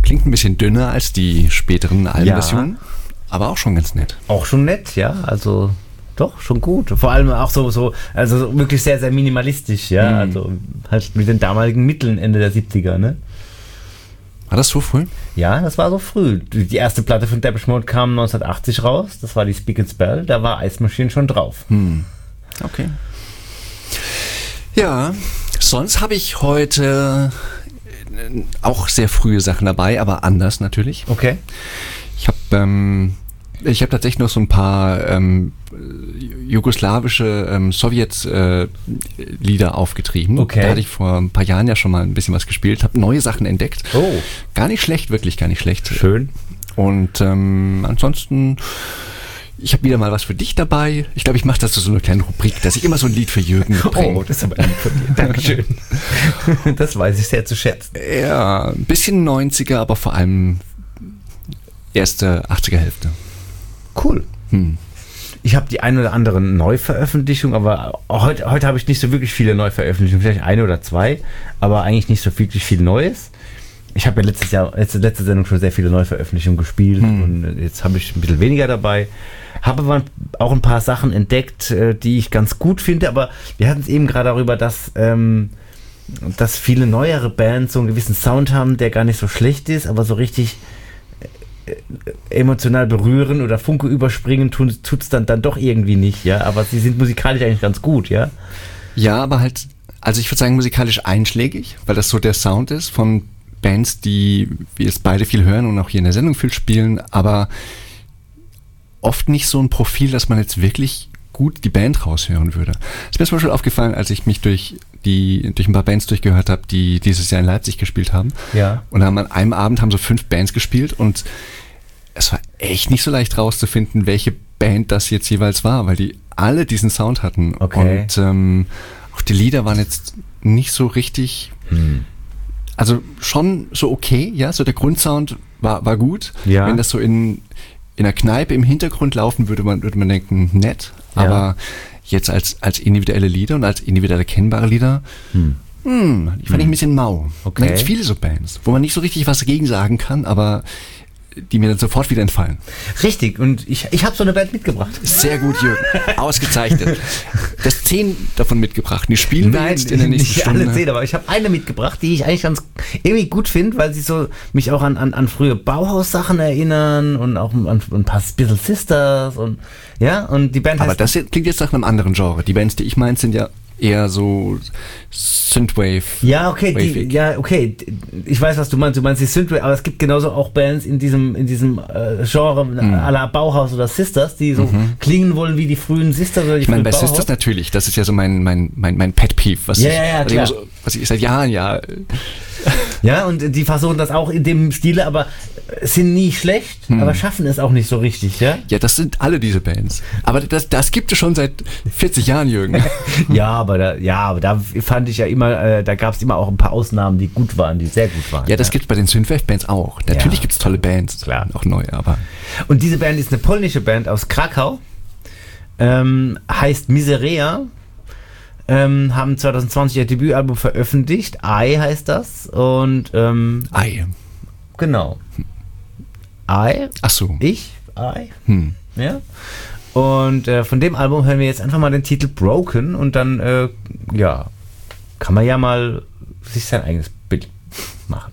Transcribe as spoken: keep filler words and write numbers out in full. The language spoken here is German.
Klingt ein bisschen dünner als die späteren Albenversionen, ja. Aber auch schon ganz nett. Auch schon nett, ja, also doch, schon gut. Vor allem auch so, so also wirklich sehr, sehr minimalistisch, ja, mhm. Also halt mit den damaligen Mitteln Ende der siebziger, ne? War das so früh? Ja, das war so früh. Die erste Platte von Depeche Mode kam neunzehnhundertachtzig raus, das war die Speak and Spell, da war Ice Machine schon drauf. Hm. Okay. Ja, sonst habe ich heute auch sehr frühe Sachen dabei, aber anders natürlich. Okay. Ich habe ähm, ich habe tatsächlich noch so ein paar ähm, jugoslawische ähm, Sowjet-Lieder äh, aufgetrieben. Okay. Da hatte ich vor ein paar Jahren ja schon mal ein bisschen was gespielt, habe neue Sachen entdeckt. Oh. Gar nicht schlecht, wirklich gar nicht schlecht. Schön. Und ähm, ansonsten, ich habe wieder mal was für dich dabei. Ich glaube, ich mache das zu so einer kleinen Rubrik, dass ich immer so ein Lied für Jürgen bringe. Oh, das ist aber lieb von dir. Dankeschön. Das weiß ich sehr zu schätzen. Ja, ein bisschen neunziger, aber vor allem erste achtziger Hälfte. Cool. Hm. Ich habe die eine oder andere Neuveröffentlichung, aber heute, heute habe ich nicht so wirklich viele Neuveröffentlichungen, vielleicht eine oder zwei, aber eigentlich nicht so wirklich viel Neues. Ich habe ja letztes Jahr, letzte, letzte Sendung schon sehr viele Neuveröffentlichungen gespielt hm. und jetzt habe ich ein bisschen weniger dabei. Habe aber auch ein paar Sachen entdeckt, die ich ganz gut finde, aber wir hatten es eben gerade darüber, dass, ähm, dass viele neuere Bands so einen gewissen Sound haben, der gar nicht so schlecht ist, aber so richtig emotional berühren oder Funke überspringen tut es dann, dann doch irgendwie nicht, ja, aber sie sind musikalisch eigentlich ganz gut, ja. Ja, aber halt, also ich würde sagen musikalisch einschlägig, weil das so der Sound ist von Bands, die wir jetzt beide viel hören und auch hier in der Sendung viel spielen, aber oft nicht so ein Profil, dass man jetzt wirklich gut die Band raushören würde. Es ist mir zum Beispiel aufgefallen, als ich mich durch die durch ein paar Bands durchgehört habe, die dieses Jahr in Leipzig gespielt haben. Ja. Und haben an einem Abend haben so fünf Bands gespielt und es war echt nicht so leicht rauszufinden, welche Band das jetzt jeweils war, weil die alle diesen Sound hatten. Okay. Und ähm, auch die Lieder waren jetzt nicht so richtig, hm. also schon so okay, ja, so der Grundsound war, war gut. Ja. Wenn das so in, in einer Kneipe im Hintergrund laufen würde, man, würde man denken, nett, ja. Aber jetzt als, als individuelle Lieder und als individuell erkennbare Lieder, hm. Hm, die fand hm. ich ein bisschen mau. Okay. Da gibt es viele so Bands, wo man nicht so richtig was dagegen sagen kann, aber die mir dann sofort wieder entfallen. Richtig, und ich, ich habe so eine Band mitgebracht. Sehr gut, Jürgen. Ausgezeichnet. Du hast zehn davon mitgebracht. Die spielen wir Nein, jetzt in der nächsten nicht Stunde. Alle zehn, aber ich habe eine mitgebracht, die ich eigentlich ganz irgendwie gut finde, weil sie so mich auch an, an, an frühe Bauhaus-Sachen erinnern und auch an, an ein paar Little Sisters und ja, und die Band heißt... Aber das klingt jetzt nach einem anderen Genre. Die Bands, die ich meine, sind ja eher so Synthwave. Ja, okay, die, ja, okay. Ich weiß, was du meinst. Du meinst die Synthwave, aber es gibt genauso auch Bands in diesem, in diesem äh, Genre mhm. à la Bauhaus oder Sisters, die so mhm. klingen wollen wie die frühen Sisters oder die Ich meine, bei Bauhaus. Sisters natürlich. Das ist ja so mein, mein, mein, mein Pet Peeve, was, ja, ich, ja, ja, was, ich so, was ich seit Jahren ja. Ja, und die versuchen das auch in dem Stile, aber sind nie schlecht, hm. aber schaffen es auch nicht so richtig, ja? Ja, das sind alle diese Bands. Aber das, das gibt es schon seit vierzig Jahren, Jürgen. ja, aber da, ja, aber da fand ich ja immer, äh, da gab es immer auch ein paar Ausnahmen, die gut waren, die sehr gut waren. Ja, das ja. gibt es bei den Synthwave-Bands auch. Natürlich ja. gibt es tolle Bands, klar, auch neue, aber... Und diese Band ist eine polnische Band aus Krakau, ähm, heißt Miseria. Ähm, haben zwanzig zwanzig ihr Debütalbum veröffentlicht. I heißt das. Und ähm, I. Genau. I. Ach so. Ich. I. Hm. Ja. Und äh, von dem Album hören wir jetzt einfach mal den Titel Broken und dann, äh, ja, kann man ja mal sich sein eigenes